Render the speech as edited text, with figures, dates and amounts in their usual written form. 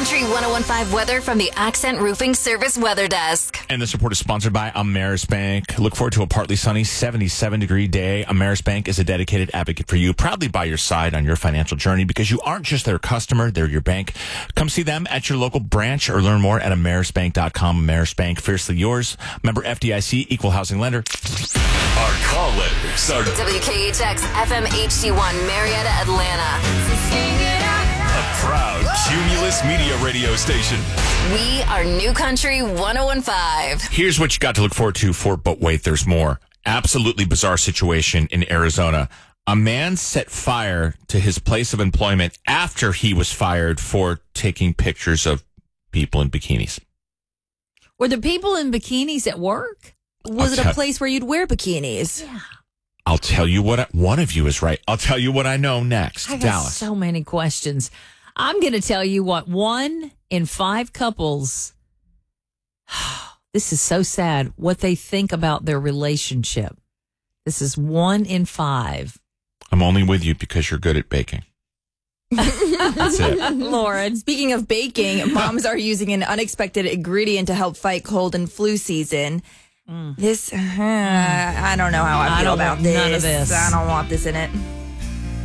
Country 101.5 weather from the Accent Roofing Service Weather Desk. And this report is sponsored by Ameris Bank. Look forward to a partly sunny 77-degree day. Ameris Bank is a dedicated advocate for you, proudly by your side on your financial journey because you aren't just their customer, they're your bank. Come see them at your local branch or learn more at amerisbank.com. Ameris Bank, fiercely yours. Member FDIC, equal housing lender. Our call letters are WKHX FM HD1 Marietta, Atlanta. a proud Cumulus Media radio station. We are New Country 101.5. Here's what you got to look forward to for, but wait, there's more. Absolutely bizarre situation in Arizona. A man set fire to his place of employment after he was fired for taking pictures of people in bikinis. Were the people in bikinis at work? Was it a place where you'd wear bikinis? Yeah. I'll tell you what, one of you is right. I'll tell you what I know next. I got Dallas. so many questions. I'm going to tell you what 1 in 5 couples, this is so sad, what they think about their relationship. This is 1 in 5. I'm only with you because you're good at baking. That's it. Lauren, speaking of baking, moms are using an unexpected ingredient to help fight cold and flu season. This, I don't know how I feel about this. None of this. I don't want this in it.